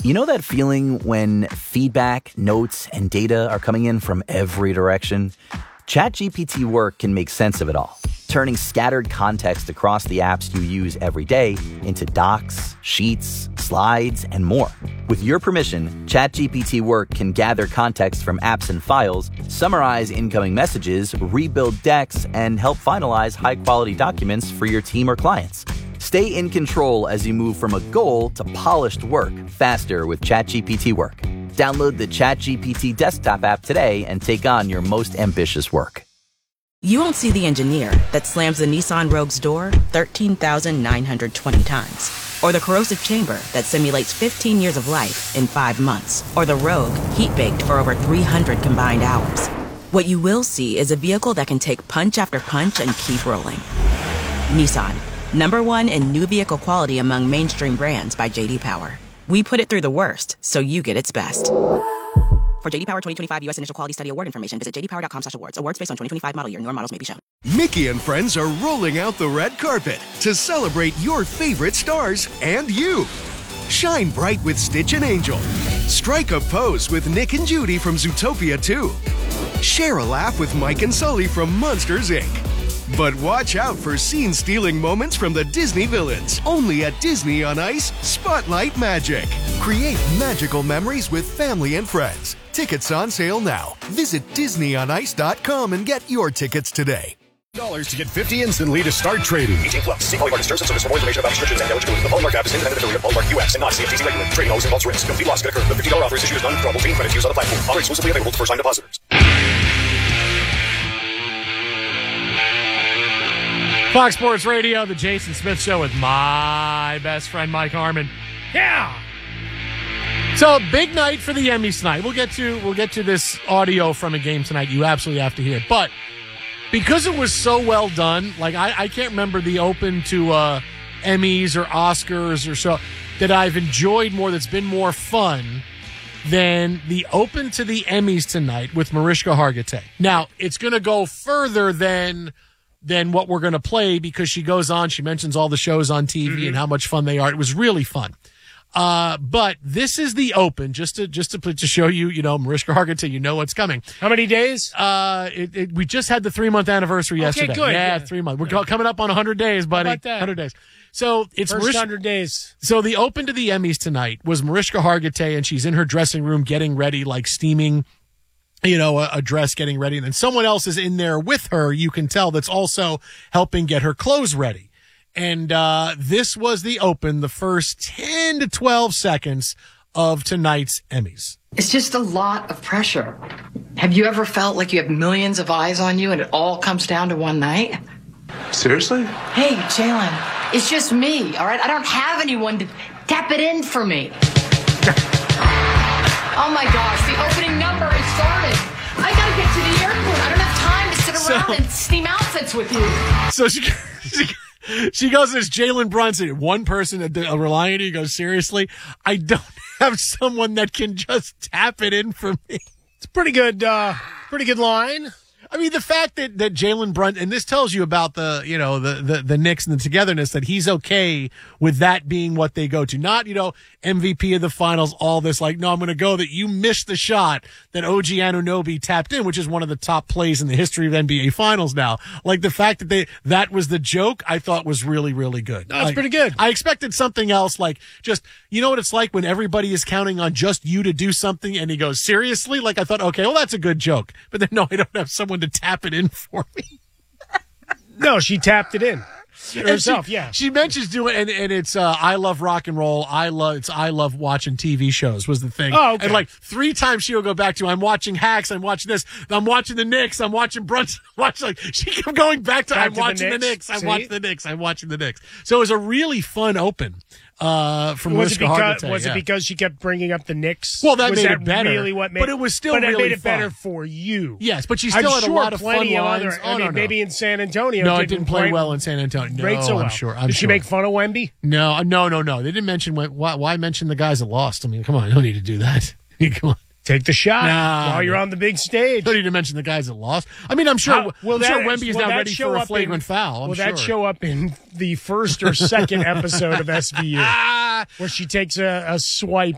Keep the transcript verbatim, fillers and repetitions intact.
You know that feeling when feedback, notes, and data are coming in from every direction? ChatGPT Work can make sense of it all, turning scattered context across the apps you use every day into docs, sheets, slides, and more. With your permission, ChatGPT Work can gather context from apps and files, summarize incoming messages, rebuild decks, and help finalize high-quality documents for your team or clients. Stay in control as you move from a goal to polished work faster with ChatGPT Work. Download the ChatGPT desktop app today and take on your most ambitious work. You won't see the engineer that slams the Nissan Rogue's door thirteen thousand nine hundred twenty times. Or the corrosive chamber that simulates fifteen years of life in five months. Or the Rogue heat-baked for over three hundred combined hours. What you will see is a vehicle that can take punch after punch and keep rolling. Nissan, number one in new vehicle quality among mainstream brands by J D Power. We put it through the worst, so you get its best. For J D Power twenty twenty-five U S Initial Quality Study Award information, visit j d power dot com slash awards. Awards based on twenty twenty-five model year. Newer models may be shown. Mickey and friends are rolling out the red carpet to celebrate your favorite stars and you. Shine bright with Stitch and Angel. Strike a pose with Nick and Judy from Zootopia two. Share a laugh with Mike and Sully from Monsters, Incorporated. But watch out for scene-stealing moments from the Disney villains. Only at Disney on Ice Spotlight Magic. Create magical memories with family and friends. Tickets on sale now. Visit disney on ice dot com and get your tickets today. Dollars to get fifty instantly to start trading. eighteen plus. See Polymarket terms and service for more information about restrictions and eligibility. The Polymarket app is independent affiliate of Polymarket U S and not C F T C regulated. Trading always involves risk. Complete loss can occur. The fifty dollars offer is issued as non-withdrawable trading credits used on the platform. Offer exclusively available to first-time depositors. Fox Sports Radio, the Jason Smith Show with my best friend Mike Harmon. Yeah. So big night for the Emmys tonight. We'll get to we'll get to this audio from a game tonight. You absolutely have to hear it. But because it was so well done, like I, I can't remember the open to uh, Emmys or Oscars or so that I've enjoyed more. That's been more fun than the open to the Emmys tonight with Mariska Hargitay. Now it's going to go further than. than what we're going to play because she goes on, she mentions all the shows on T V mm-hmm. and how much fun they are. It was really fun. Uh, but this is the open, just to, just to, to show you, you know, Mariska Hargitay, you know what's coming. How many days? Uh, it, it, we just had the three month anniversary okay, yesterday. Good. Yeah, Yeah, three months. We're coming up on a hundred days, buddy. How about that? one hundred days. So it's First Mariska, hundred days. So the open to the Emmys tonight was Mariska Hargitay, and she's in her dressing room getting ready, like steaming, you know, a, a dress, getting ready. And then someone else is in there with her, you can tell, that's also helping get her clothes ready. And uh, this was the open, the first ten to twelve seconds of tonight's Emmys. It's just a lot of pressure. Have you ever felt like you have millions of eyes on you and it all comes down to one night? Seriously? Hey, Jalen, it's just me, all right? I don't have anyone to tap it in for me. Oh my gosh, the opening number is started. I gotta get to the airport. I don't have time to sit around so, and steam outfits with you. So she she, she goes to this Jalen Brunson. One person at the, uh, relying on you goes, seriously, I don't have someone that can just tap it in for me. It's a pretty good, uh, pretty good line. I mean, the fact that, that Jalen Brunson, and this tells you about the, you know, the, the, the Knicks and the togetherness, that he's okay with that being what they go to. Not, you know, M V P of the finals, all this, like, no, I'm going to go that you missed the shot that O G Anunoby tapped in, which is one of the top plays in the history of N B A finals now. Like, the fact that they, that was the joke, I thought was really, really good. That's like, pretty good. I expected something else, like, just, you know what it's like when everybody is counting on just you to do something, and he goes, seriously? Like, I thought, okay, well, that's a good joke. But then, no, I don't have someone to tap it in for me. No, she tapped it in herself. She, yeah, she mentions doing, and, and it's uh, I love rock and roll. I love it's I love watching T V shows was the thing. Oh, okay. And like three times she'll go back to I'm watching Hacks. I'm watching this. I'm watching the Knicks. I'm watching Brunson. Watch like she kept going back to back I'm to watching the the Knicks. Knicks. I'm See? watching the Knicks. I'm watching the Knicks. So it was a really fun open. Uh, from was it Mariska because Hargitay, was yeah. it because she kept bringing up the Knicks? Well, that was made that it better. Really, what made? But it was still but really it made it fun. better for you. Yes, but she still I'm had sure a lot of fun plenty lines. of other. Oh, I mean, no, no. maybe in San Antonio. No, it it didn't play quite well in San Antonio. No, Great, so I'm well. sure. I'm Did sure. she make fun of Wemby? No, no, no, no. They didn't mention why. Why mention the guys that lost? I mean, come on, you don't need to do that. Come on. Take the shot nah, while you're no. on the big stage. Don't need to mention the guys that lost. I mean, I'm sure. How, will I'm that, sure Wemby is will not that ready show for a up flagrant in, foul. I'm will sure. that show up in the first or second episode of S V U, where she takes a, a swipe